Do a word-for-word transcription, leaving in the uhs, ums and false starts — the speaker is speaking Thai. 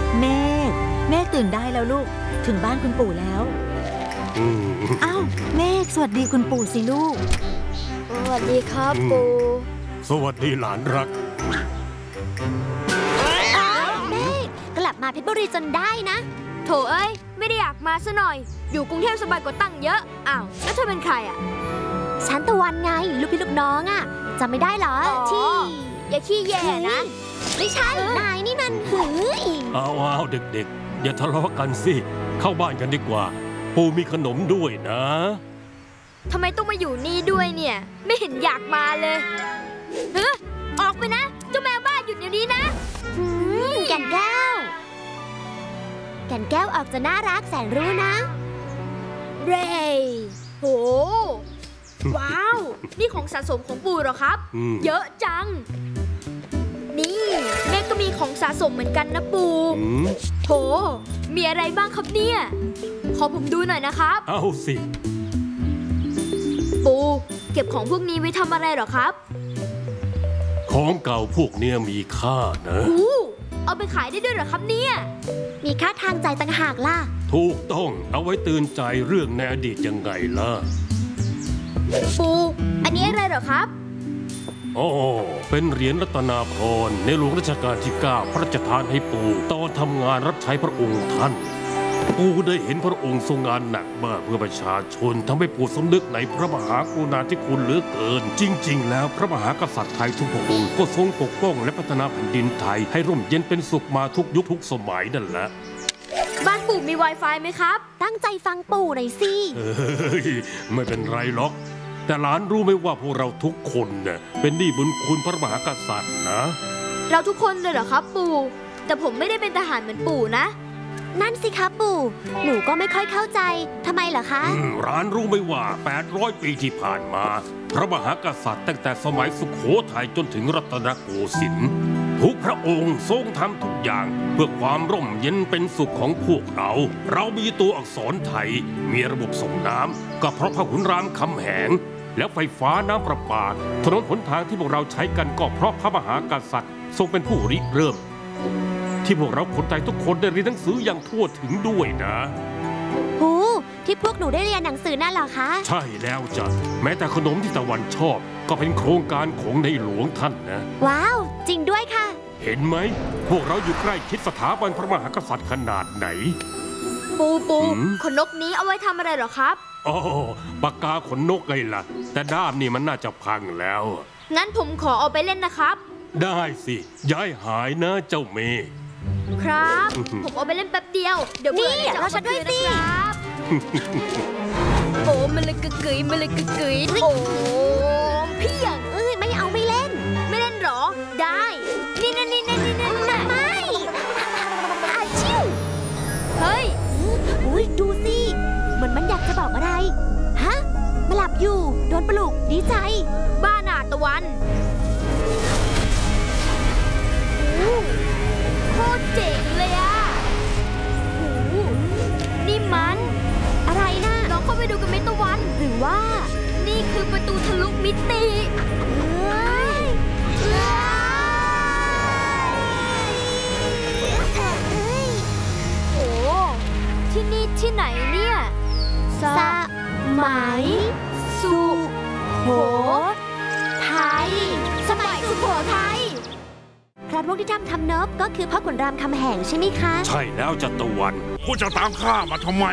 เมฆเมฆตื่นได้แล้วลูกถึงบ้านคุณปู่แล้วอ้าวเมฆสวัสดีคุณปู่สิลูกสวัสดีครับปู่สวัสดีหลานรักเมฆกลับมาเพชรบุรีจนได้นะโถเอ้ยไม่ได้อยากมาซะหน่อยอยู่กรุงเทพสบายกว่าตั้งเยอะอ้าวแล้วเธอเป็นใครอ่ะฉันตะวันไงลูกพี่ลูกน้องอ่ะจำไม่ได้เหรอที่อย่าขี้แย่นะไม่ใช่นายนี่มันหืยอ้าวเด็กๆอย่าทะเลาะกันสิเข้าบ้านกันดีกว่าปู่มีขนมด้วยนะทำไมต้องมาอยู่นี่ด้วยเนี่ยไม่เห็นอยากมาเลยเฮ้ยออกไปนะเจ้าแมวบ้าหยุดเดี๋ยวนี้นะแก่นแก้วแก่นแก้วออกจะน่ารักแสนรู้นะเรย์โหว้าวนี่ของสะสมของปู่เหรอครับเยอะจังนี่แม่ก็มีของสะสมเหมือนกันนะปู่โหมีอะไรบ้างครับเนี่ยขอผมดูหน่อยนะครับเอาสิปู่เก็บของพวกนี้ไว้ทำอะไรเหรอครับของเก่าพวกเนี้ยมีค่านะอู้เอาไปขายได้ด้วยเหรอครับเนี่ยมีค่าทางใจต่างหากล่ะถูกต้องเอาไว้ตื่นใจเรื่องในอดีตยังไงล่ะปู่อันนี้อะไรเหรอครับอ๋อเป็นเหรียญรัตนาพรในหลวงรัชกาลที่เก้าพระราชทานให้ปู่ตอนทำงานรับใช้พระองค์ท่านปู่ได้เห็นพระองค์ทรงงานหนักมากเพื่อประชาชนทำให้ปู่สำนึกในพระมหากรุณาธิคุณเหลือเกินจริงๆแล้วพระมหากษัตริย์ไทยทุกพระองค์ก็ทรงปกป้องและพัฒนาแผ่นดินไทยให้ร่มเย็นเป็นสุขมาทุกยุคทุกสมัยนั่นแหละบ้านปู่มี Wi-Fi ไหมครับตั้งใจฟังปู่หน่อยสิเฮ้ยไม่เป็นไรหรอกแต่หลานรู้ไหมว่าพวกเราทุกคนเนี่ยเป็นหนี้บุญคุณพระมหากษัตริย์นะเราทุกคนเลยเหรอครับปู่แต่ผมไม่ได้เป็นทหารเหมือนปู่นะนั่นสิครับปู่หนูก็ไม่ค่อยเข้าใจทำไมเหรอคะร้านรู้ไหมว่าแปดร้อยปีที่ผ่านมาพระมหากษัตริย์ตั้งแต่สมัยสุโขทัยจนถึงรัตนโกสินทร์ทุกพระองค์ทรงทำทุกอย่างเพื่อความร่มเย็นเป็นสุขของพวกเราเรามีตัวอักษรไทยมีระบบส่งน้ำก็เพราะพระขุนรามคำแหงและไฟฟ้าน้ำประปาถนนหนทางที่พวกเราใช้กันก็เพราะพระมหากษัตริย์ทรงเป็นผู้ริเริ่มที่พวกเราคนไทยทุกคนได้เรียนหนังสืออย่างทั่วถึงด้วยนะหูที่พวกหนูได้เรียนหนังสือนั่นเหรอคะใช่แล้วจ้ะแม้แต่ขนมที่ตะวันชอบก็เป็นโครงการของในหลวงท่านนะว้าวจริงด้วยค่ะเห็นไหมพวกเราอยู่ใกล้ชิดสถาบันพระมหากษัตริย์ขนาดไหนปูปูขนนกนี้เอาไว้ทำอะไรเหรอครับอ๋อปากกาขนนกไงล่ะแต่ด้ามนี่มันน่าจะพังแล้วงั้นผมขอเอาไปเล่นนะครับได้สิย้ายหายนะเจ้าเมย์ครับผมเอาไปเล่นแป๊บเดียวเดี๋ยวเบื่อจะเอาฉันด้วยสิโอ้มันเลยกึกกึ๋ยมันเลยกึกกึ๋ยโอ้พี่อย่างเอ้ยไม่เอาไม่เล่นไม่เล่นหรอได้นี่นี่นี่นี่นี่ไม่อาชิวเฮ้ยอุ้ยดูสิเหมือนมันอยากจะบอกอะไรฮะมาหลับอยู่โดนปลุกดีใจบ้าหนาตะวันโคตรเจ๋งเลยอะโอ้โหนี่มันอะไรนะลองเข้าไปดูกันไหมตะวันหรือว่านี่คือประตูทะลุมิติเฮ้ยโอ้ที่นี่ที่ไหนเนี่ยสมัยสุโขทัยสมัยสุโขทัยพระพวกที่ทำทำเนิบก็คือพ่อขุนรามคำแหงใช่ไหมคะใช่แล้วจัตวันพวกจะตามข้ามาทำไม